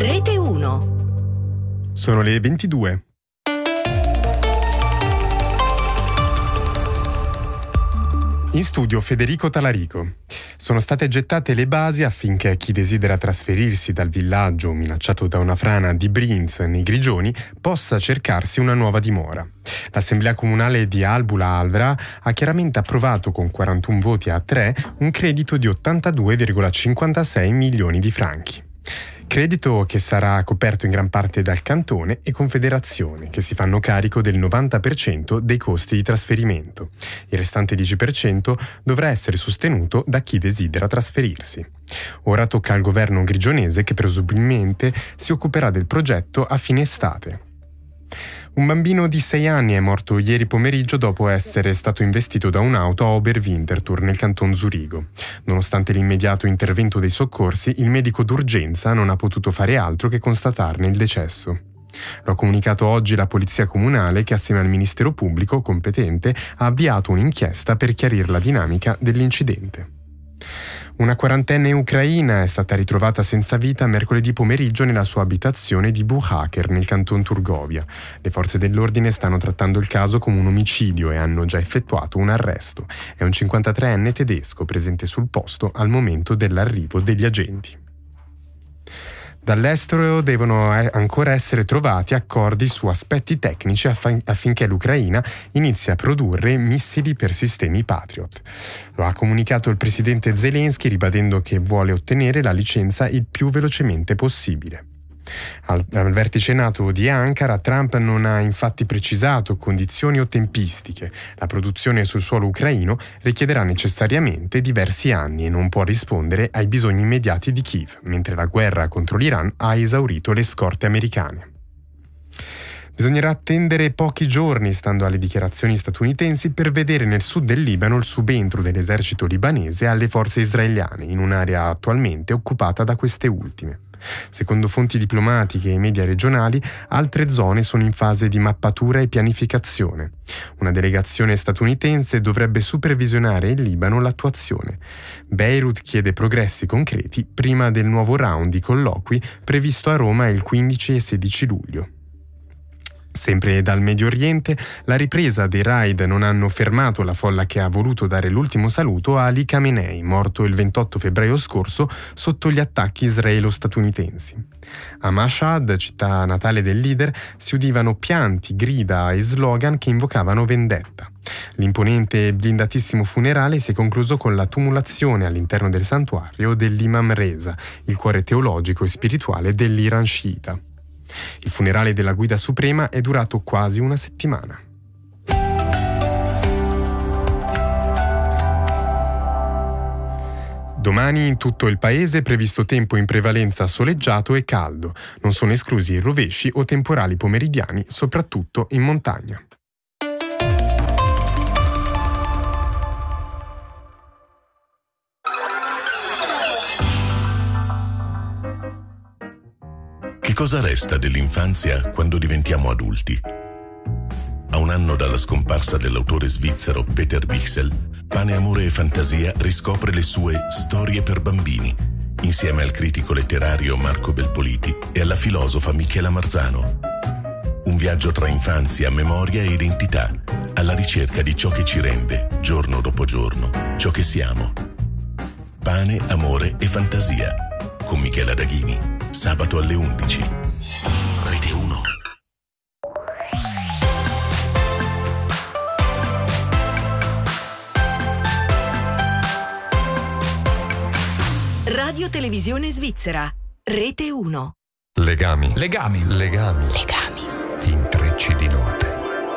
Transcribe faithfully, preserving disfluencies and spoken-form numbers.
Rete uno. Sono le ventidue. In studio Federico Talarico. Sono state gettate le basi affinché chi desidera trasferirsi dal villaggio minacciato da una frana di Brienz nei Grigioni possa cercarsi una nuova dimora. L'Assemblea Comunale di Albula Alvera ha chiaramente approvato con quarantuno voti a tre un credito di ottantadue virgola cinquantasei milioni di franchi. Credito che sarà coperto in gran parte dal Cantone e Confederazione, che si fanno carico del novanta per cento dei costi di trasferimento. Il restante dieci per cento dovrà essere sostenuto da chi desidera trasferirsi. Ora tocca al governo grigionese, che presumibilmente si occuperà del progetto a fine estate. Un bambino di sei anni è morto ieri pomeriggio dopo essere stato investito da un'auto a Oberwinterthur nel canton Zurigo. Nonostante l'immediato intervento dei soccorsi, il medico d'urgenza non ha potuto fare altro che constatarne il decesso. Lo ha comunicato oggi la Polizia Comunale, che assieme al Ministero Pubblico competente ha avviato un'inchiesta per chiarire la dinamica dell'incidente. Una quarantenne ucraina è stata ritrovata senza vita mercoledì pomeriggio nella sua abitazione di Buchacher, nel canton Turgovia. Le forze dell'ordine stanno trattando il caso come un omicidio e hanno già effettuato un arresto. È un cinquantatreenne tedesco presente sul posto al momento dell'arrivo degli agenti. Dall'estero devono ancora essere trovati accordi su aspetti tecnici affinché l'Ucraina inizi a produrre missili per sistemi Patriot. Lo ha comunicato il presidente Zelensky, ribadendo che vuole ottenere la licenza il più velocemente possibile. Al, al vertice NATO di Ankara, Trump non ha infatti precisato condizioni o tempistiche. La produzione sul suolo ucraino richiederà necessariamente diversi anni e non può rispondere ai bisogni immediati di Kiev, mentre la guerra contro l'Iran ha esaurito le scorte americane. Bisognerà attendere pochi giorni, stando alle dichiarazioni statunitensi, per vedere nel sud del Libano il subentro dell'esercito libanese alle forze israeliane, in un'area attualmente occupata da queste ultime. Secondo fonti diplomatiche e media regionali, altre zone sono in fase di mappatura e pianificazione. Una delegazione statunitense dovrebbe supervisionare in Libano l'attuazione. Beirut chiede progressi concreti prima del nuovo round di colloqui previsto a Roma il quindici e sedici luglio. Sempre dal Medio Oriente, la ripresa dei raid non hanno fermato la folla che ha voluto dare l'ultimo saluto a Ali Khamenei, morto il ventotto febbraio scorso sotto gli attacchi israelo-statunitensi. A Mashhad, città natale del leader, si udivano pianti, grida e slogan che invocavano vendetta. L'imponente e blindatissimo funerale si è concluso con la tumulazione all'interno del santuario dell'Imam Reza, il cuore teologico e spirituale dell'Iran sciita. Il funerale della guida suprema è durato quasi una settimana. Domani in tutto il paese è previsto tempo in prevalenza soleggiato e caldo. Non sono esclusi rovesci o temporali pomeridiani, soprattutto in montagna. Che cosa resta dell'infanzia quando diventiamo adulti? A un anno dalla scomparsa dell'autore svizzero Peter Wichsel, Pane, Amore e Fantasia riscopre le sue storie per bambini, insieme al critico letterario Marco Belpoliti e alla filosofa Michela Marzano. Un viaggio tra infanzia, memoria e identità, alla ricerca di ciò che ci rende, giorno dopo giorno, ciò che siamo. Pane, Amore e Fantasia, con Michela Daghini. Sabato alle undici. Rete uno. Radio Televisione Svizzera. Rete uno. Legami. Legami. Legami. Legami. Intrecci di notte.